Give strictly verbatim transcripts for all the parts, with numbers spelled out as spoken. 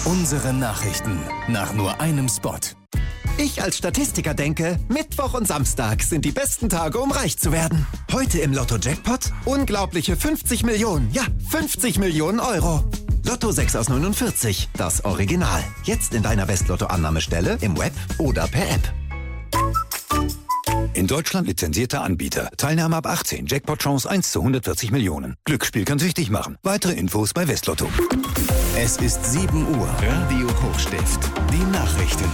Unsere Nachrichten nach nur einem Spot. Ich als Statistiker denke, Mittwoch und Samstag sind die besten Tage, um reich zu werden. Heute im Lotto-Jackpot unglaubliche fünfzig Millionen, ja, fünfzig Millionen Euro. Lotto sechs aus neunundvierzig, das Original. Jetzt in deiner West-Lotto-Annahmestelle, im Web oder per App. In Deutschland lizenzierter Anbieter. Teilnahme ab achtzehn. Jackpot-Chance eins zu hundertvierzig Millionen. Glücksspiel kann süchtig machen. Weitere Infos bei Westlotto. Es ist sieben Uhr. Radio Hochstift. Die Nachrichten.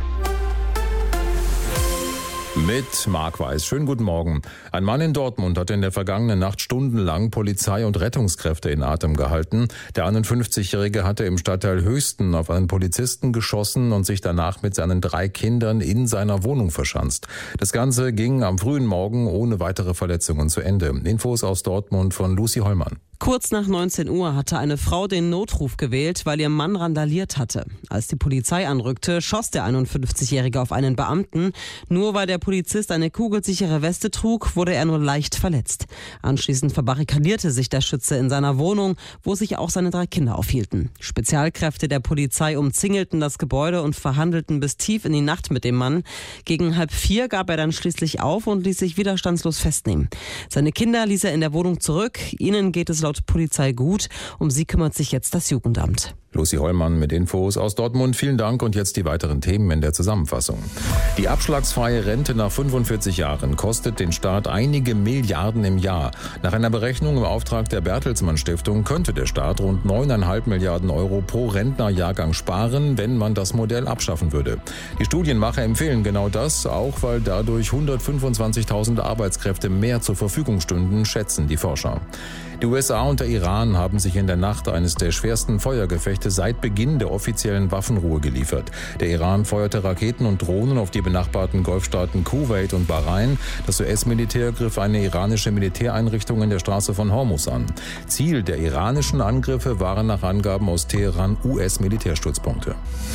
Mit Marc Weiß. Schönen guten Morgen. Ein Mann in Dortmund hat in der vergangenen Nacht stundenlang Polizei und Rettungskräfte in Atem gehalten. Der einundfünfzigjährige hatte im Stadtteil Höchsten auf einen Polizisten geschossen und sich danach mit seinen drei Kindern in seiner Wohnung verschanzt. Das Ganze ging am frühen Morgen ohne weitere Verletzungen zu Ende. Infos aus Dortmund von Lucy Hollmann. Kurz nach neunzehn Uhr hatte eine Frau den Notruf gewählt, weil ihr Mann randaliert hatte. Als die Polizei anrückte, schoss der einundfünfzigjährige auf einen Beamten. Nur weil der Polizist eine kugelsichere Weste trug, wurde er nur leicht verletzt. Anschließend verbarrikadierte sich der Schütze in seiner Wohnung, wo sich auch seine drei Kinder aufhielten. Spezialkräfte der Polizei umzingelten das Gebäude und verhandelten bis tief in die Nacht mit dem Mann. Gegen halb vier gab er dann schließlich auf und ließ sich widerstandslos festnehmen. Seine Kinder ließ er in der Wohnung zurück. Ihnen geht es laut Polizei gut. Um sie kümmert sich jetzt das Jugendamt. Lucy Hollmann mit Infos aus Dortmund. Vielen Dank und jetzt die weiteren Themen in der Zusammenfassung. Die abschlagsfreie Rente nach fünfundvierzig Jahren kostet den Staat einige Milliarden im Jahr. Nach einer Berechnung im Auftrag der Bertelsmann Stiftung könnte der Staat rund neuneinhalb Milliarden Euro pro Rentnerjahrgang sparen, wenn man das Modell abschaffen würde. Die Studienmacher empfehlen genau das, auch weil dadurch hundertfünfundzwanzigtausend Arbeitskräfte mehr zur Verfügung stünden, schätzen die Forscher. Die U S A und der Iran haben sich in der Nacht eines der schwersten Feuergefechte seit Beginn der offiziellen Waffenruhe geliefert. Der Iran feuerte Raketen und Drohnen auf die benachbarten Golfstaaten Kuwait und Bahrain. Das U S-Militär griff eine iranische Militäreinrichtung in der Straße von Hormuz an. Ziel der iranischen Angriffe waren nach Angaben aus Teheran U S-Militärstützpunkte.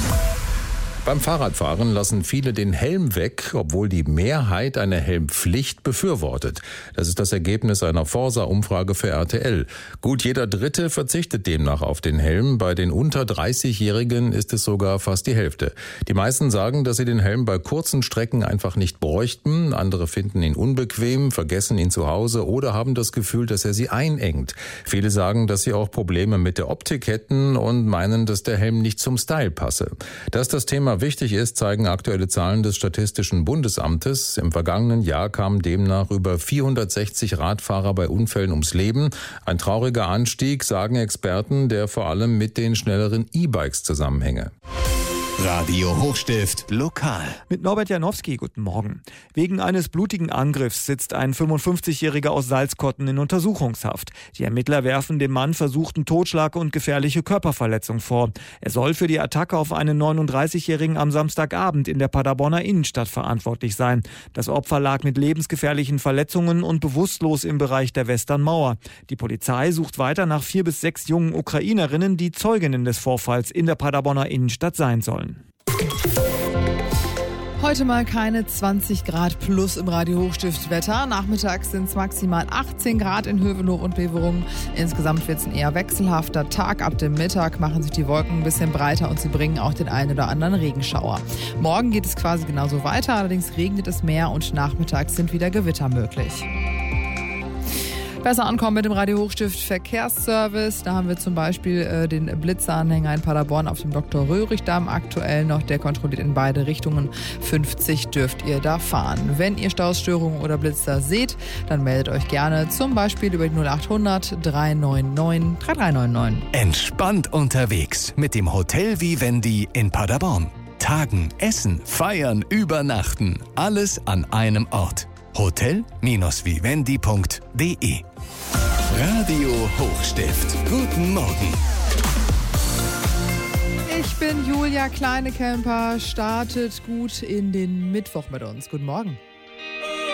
Beim Fahrradfahren lassen viele den Helm weg, obwohl die Mehrheit eine Helmpflicht befürwortet. Das ist das Ergebnis einer Forsa-Umfrage für R T L. Gut jeder Dritte verzichtet demnach auf den Helm. Bei den unter dreißigjährigen ist es sogar fast die Hälfte. Die meisten sagen, dass sie den Helm bei kurzen Strecken einfach nicht bräuchten. Andere finden ihn unbequem, vergessen ihn zu Hause oder haben das Gefühl, dass er sie einengt. Viele sagen, dass sie auch Probleme mit der Optik hätten und meinen, dass der Helm nicht zum Style passe. Dass das Thema wichtig ist, zeigen aktuelle Zahlen des Statistischen Bundesamtes. Im vergangenen Jahr kamen demnach über vierhundertsechzig Radfahrer bei Unfällen ums Leben. Ein trauriger Anstieg, sagen Experten, der vor allem mit den schnelleren E-Bikes zusammenhänge. Radio Hochstift lokal. Mit Norbert Janowski, guten Morgen. Wegen eines blutigen Angriffs sitzt ein fünfundfünfzigjähriger aus Salzkotten in Untersuchungshaft. Die Ermittler werfen dem Mann versuchten Totschlag und gefährliche Körperverletzung vor. Er soll für die Attacke auf einen neununddreißigjährigen am Samstagabend in der Paderborner Innenstadt verantwortlich sein. Das Opfer lag mit lebensgefährlichen Verletzungen und bewusstlos im Bereich der Westernmauer. Die Polizei sucht weiter nach vier bis sechs jungen Ukrainerinnen, die Zeuginnen des Vorfalls in der Paderborner Innenstadt sein sollen. Heute mal keine zwanzig Grad plus im Radio Hochstift Wetter. Nachmittags sind es maximal achtzehn Grad in Hövenhof und Beverungen. Insgesamt wird es ein eher wechselhafter Tag. Ab dem Mittag machen sich die Wolken ein bisschen breiter und sie bringen auch den einen oder anderen Regenschauer. Morgen geht es quasi genauso weiter, allerdings regnet es mehr und nachmittags sind wieder Gewitter möglich. Besser ankommen mit dem Radio Hochstift Verkehrsservice. Da haben wir zum Beispiel äh, den Blitzeranhänger in Paderborn auf dem Doktor Röhrig-Damm aktuell noch. Der kontrolliert in beide Richtungen. fünfzig dürft ihr da fahren. Wenn ihr Stausstörungen oder Blitzer seht, dann meldet euch gerne zum Beispiel über die null achthundert drei neun neun drei drei neun neun. Entspannt unterwegs mit dem Hotel Vivendi in Paderborn. Tagen, essen, feiern, übernachten. Alles an einem Ort. hotel Vivendi punkt de. Radio Hochstift. Guten Morgen. Ich bin Julia Kleinekemper. Startet gut in den Mittwoch mit uns. Guten Morgen.